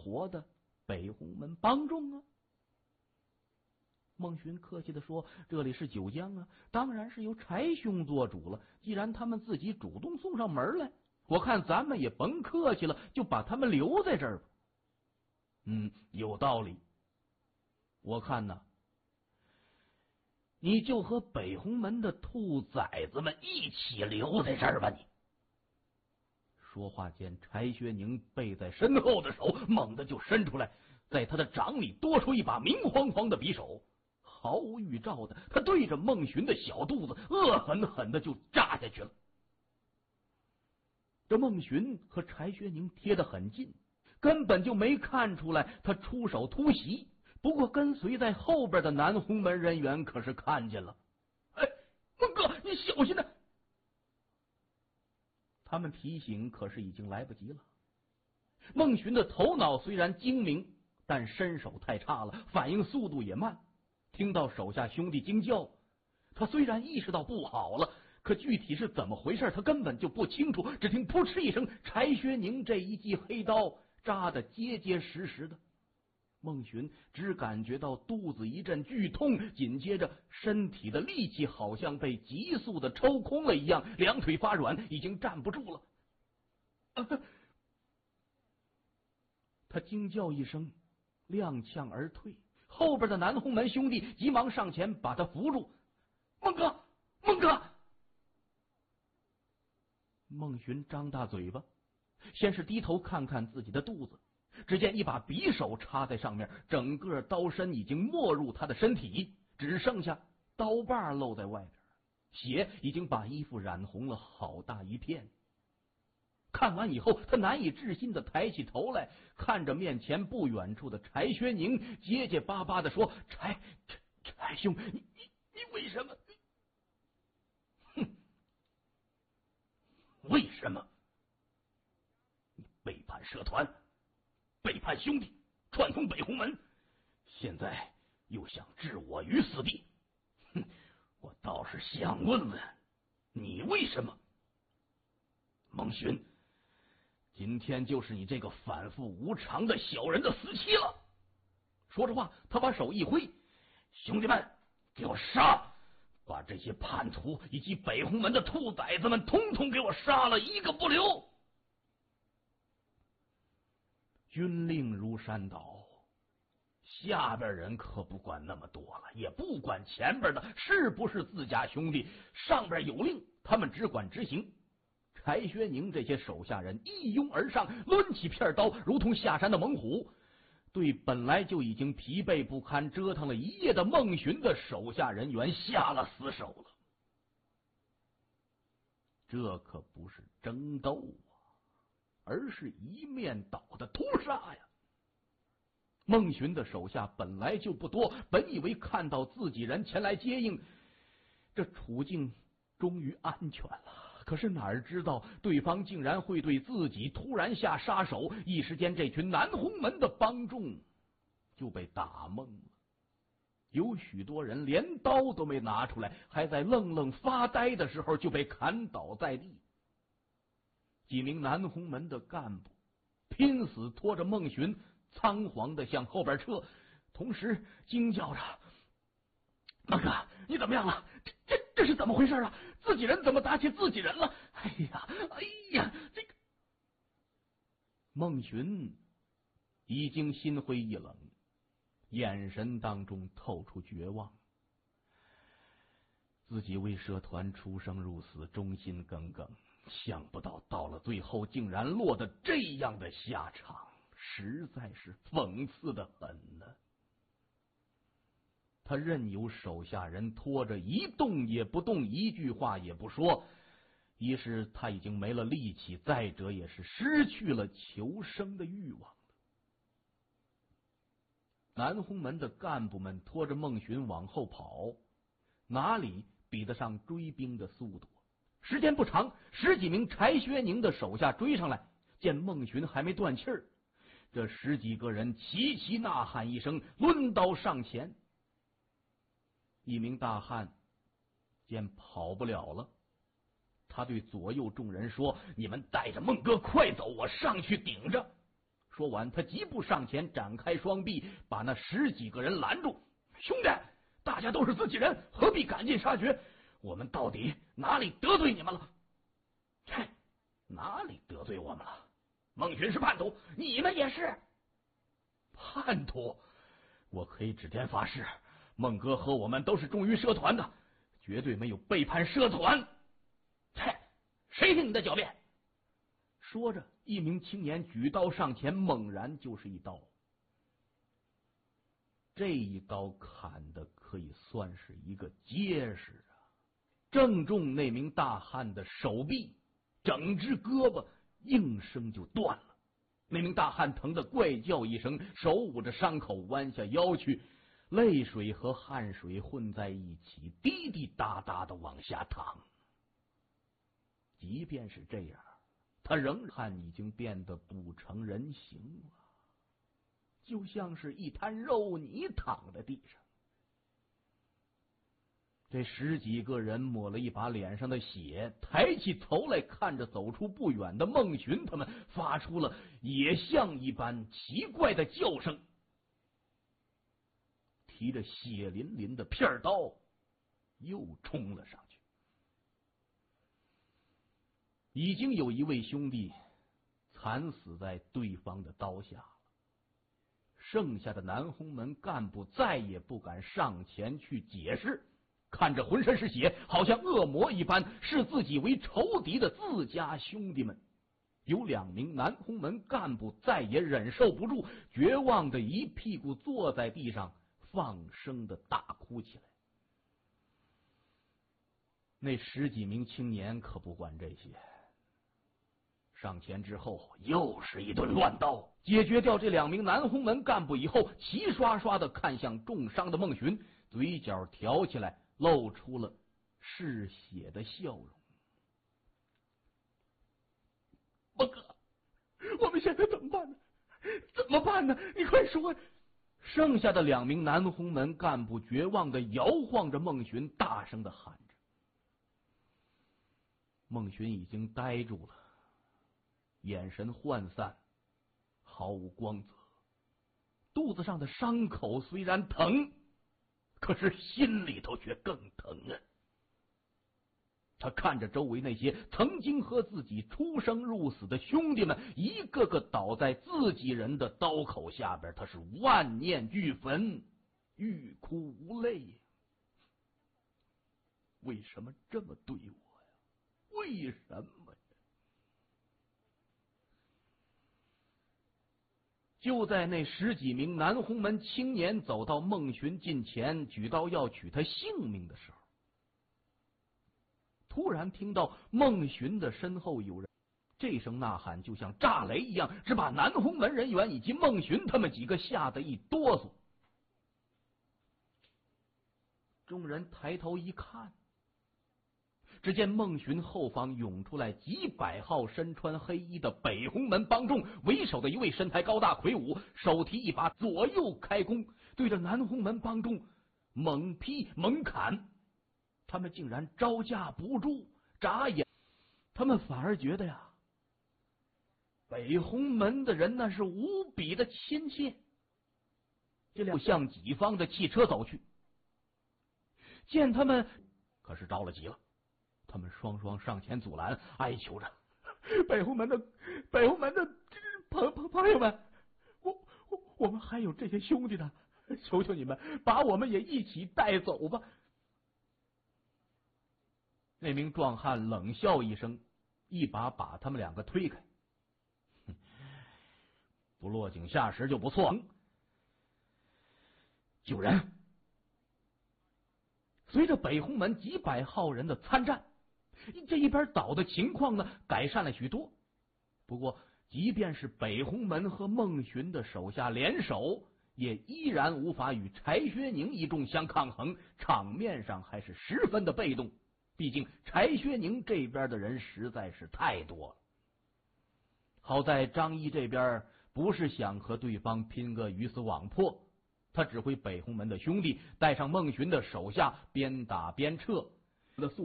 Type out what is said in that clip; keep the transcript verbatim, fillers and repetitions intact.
活的北红门帮众啊。孟寻客气地说：“这里是九江啊，当然是由柴兄做主了。既然他们自己主动送上门来，我看咱们也甭客气了，就把他们留在这儿吧。”嗯，有道理。我看呐，你就和北红门的兔崽子们一起留在这儿吧。你说话间，柴薛宁背在身后的手猛地就伸出来，在他的掌里多出一把明晃晃的匕首，毫无预兆的，他对着孟寻的小肚子恶狠狠的就扎下去了。这孟寻和柴薛宁贴得很近，根本就没看出来他出手突袭。不过跟随在后边的南红门人员可是看见了。哎，孟哥，你小心呐！他们提醒，可是已经来不及了。孟寻的头脑虽然精明，但身手太差了，反应速度也慢。听到手下兄弟惊叫，他虽然意识到不好了，可具体是怎么回事他根本就不清楚。只听扑哧一声，柴薛宁这一记黑刀扎得结结实实的。孟寻只感觉到肚子一阵剧痛，紧接着身体的力气好像被急速的抽空了一样，两腿发软，已经站不住了。啊、他惊叫一声，踉跄而退。后边的南红门兄弟急忙上前把他扶住。孟哥，孟哥！孟寻张大嘴巴，先是低头看看自己的肚子，只见一把匕首插在上面，整个刀身已经没入他的身体，只剩下刀把露在外边，血已经把衣服染红了好大一片。看完以后，他难以置信的抬起头来，看着面前不远处的柴薛宁，结结巴巴的说：“柴柴柴兄，你你你为什么？哼，为什么？你背叛社团，背叛兄弟，串通北红门，现在又想置我于死地。哼，我倒是想问问你为什么？孟寻，今天就是你这个反复无常的小人的死期了。”说着话，他把手一挥：“兄弟们，给我杀！把这些叛徒以及北红门的兔崽子们统统给我杀了，一个不留！”军令如山倒，下边人可不管那么多了，也不管前边的是不是自家兄弟，上边有令，他们只管执行。柴薛宁这些手下人一拥而上，抡起片刀，如同下山的猛虎，对本来就已经疲惫不堪、折腾了一夜的孟寻的手下人员下了死手了。这可不是争斗啊，而是一面倒的屠杀呀！孟寻的手下本来就不多，本以为看到自己人前来接应，这处境终于安全了。可是哪儿知道对方竟然会对自己突然下杀手，一时间这群南红门的帮众就被打懵了。有许多人连刀都没拿出来，还在愣愣发呆的时候就被砍倒在地。几名南红门的干部拼死拖着孟寻仓皇的向后边撤，同时惊叫着：“孟哥，你怎么样了？这这这是怎么回事啊？自己人怎么打起自己人了？哎呀，哎呀，这个……”孟寻已经心灰意冷，眼神当中透出绝望。自己为社团出生入死，忠心耿耿，想不到到了最后竟然落得这样的下场，实在是讽刺的很呢。他任由手下人拖着，一动也不动，一句话也不说。一是他已经没了力气，再者也是失去了求生的欲望了。南红门的干部们拖着孟寻往后跑，哪里比得上追兵的速度？时间不长，十几名柴薛宁的手下追上来，见孟寻还没断气儿，这十几个人齐齐呐喊一声，抡刀上前。一名大汉见跑不了了，他对左右众人说：“你们带着孟哥快走，我上去顶着。” 说完，他疾步上前，展开双臂，把那十几个人拦住。兄弟，大家都是自己人，何必赶尽杀绝？我们到底哪里得罪你们了？切，哪里得罪我们了？孟寻是叛徒，你们也是叛徒。我可以指天发誓，孟哥和我们都是忠于社团的，绝对没有背叛社团。切，谁听你的狡辩？说着，一名青年举刀上前，猛然就是一刀。这一刀砍的可以算是一个结实啊，正中那名大汉的手臂，整只胳膊应声就断了。那名大汉疼得怪叫一声，手捂着伤口弯下腰去，泪水和汗水混在一起，滴滴答答的往下淌。即便是这样，他仍然已经变得不成人形了，就像是一滩肉泥躺在地上。这十几个人抹了一把脸上的血，抬起头来看着走出不远的孟寻，他们发出了野象一般奇怪的叫声，提着血淋淋的片刀又冲了上去。已经有一位兄弟惨死在对方的刀下了，剩下的南红门干部再也不敢上前去解释，看着浑身是血，好像恶魔一般视自己为仇敌的自家兄弟们，有两名南红门干部再也忍受不住，绝望的一屁股坐在地上，放声的大哭起来。那十几名青年可不管这些，上前之后又是一顿乱刀，解决掉这两名南红门干部以后，齐刷刷的看向重伤的孟寻，嘴角挑起来，露出了嗜血的笑容。孟哥，我们现在怎么办呢？怎么办呢？你快说！剩下的两名南红门干部绝望的摇晃着孟寻，大声的喊着。孟寻已经呆住了，眼神涣散，毫无光泽。肚子上的伤口虽然疼，可是心里头却更疼啊！他看着周围那些曾经和自己出生入死的兄弟们，一个个倒在自己人的刀口下边，他是万念俱焚，欲哭无泪。为什么这么对我呀？为什么呀？就在那十几名南红门青年走到孟寻近前，举刀要取他性命的时候，突然听到孟寻的身后有人，这声呐喊就像炸雷一样，只把南红门人员以及孟寻他们几个吓得一哆嗦。众人抬头一看，只见孟寻后方涌出来几百号身穿黑衣的北红门帮众，为首的一位身材高大魁梧，手提一把，左右开弓，对着南红门帮众猛劈猛砍。他们竟然招架不住，眨眼，他们反而觉得呀，北红门的人那是无比的亲切。这辆向己方的汽车走去，见他们可是着了急了，他们双双上前阻拦，哀求着：“北红门的北红门的朋朋朋友们，我我我们还有这些兄弟呢，求求你们把我们也一起带走吧。”那名壮汉冷笑一声，一把把他们两个推开。不落井下石就不错。救人！随着北红门几百号人的参战，这一边倒的情况呢改善了许多。不过，即便是北红门和孟寻的手下联手，也依然无法与柴薛宁一众相抗衡，场面上还是十分的被动。毕竟柴薛宁这边的人实在是太多了。好在张一这边不是想和对方拼个鱼死网破，他指挥北红门的兄弟带上孟寻的手下边打边撤的速